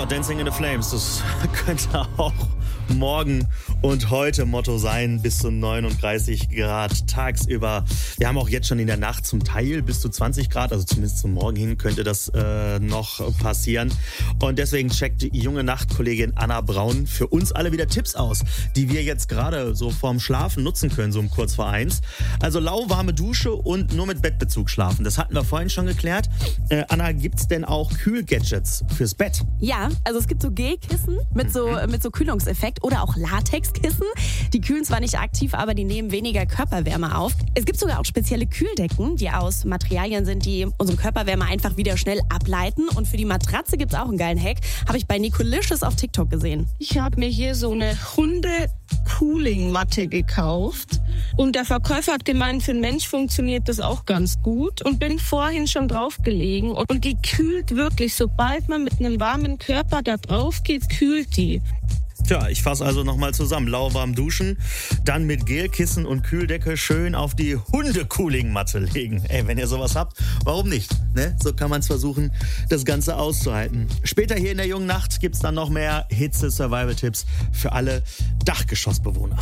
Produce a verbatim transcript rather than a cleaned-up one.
Ja, Dancing in the Flames, das könnte auch morgen und heute Motto sein, bis zu neununddreißig Grad tagsüber. Wir haben auch jetzt schon in der Nacht zum Teil bis zu zwanzig Grad, also zumindest zum Morgen hin könnte das äh, noch passieren. Und deswegen checkt die junge Nachtkollegin Anna Braun für uns alle wieder Tipps aus, die wir jetzt gerade so vorm Schlafen nutzen können, so um kurz vor eins. Also lauwarme Dusche und nur mit Bettbezug schlafen. Das hatten wir vorhin schon geklärt. Äh, Anna, gibt's denn auch Kühlgadgets fürs Bett? Ja, also es gibt so Gelkissen mit so, mit so Kühlungseffekt oder auch Latexkissen. Die kühlen zwar nicht aktiv, aber die nehmen weniger Körperwärme auf. Es gibt sogar auch spezielle Kühldecken, die aus Materialien sind, die unsere Körperwärme einfach wieder schnell ableiten. Und für die Matratze gibt es auch einen geilen Hack. Habe ich bei Nicolicious auf TikTok gesehen. Ich habe mir hier so eine Hunde-Cooling-Matte gekauft. Und der Verkäufer hat gemeint, für einen Mensch funktioniert das auch ganz gut. Und bin vorhin schon drauf gelegen. Und die kühlt wirklich, sobald man mit einem warmen Körper da drauf geht, kühlt die. Tja, ich fasse also nochmal zusammen. Lauwarm duschen, dann mit Gelkissen und Kühldecke schön auf die Hunde-Cooling-Matte legen. Ey, wenn ihr sowas habt, warum nicht? Ne? So kann man es versuchen, das Ganze auszuhalten. Später hier in der jungen Nacht gibt's dann noch mehr Hitze-Survival-Tipps für alle Dachgeschossbewohner.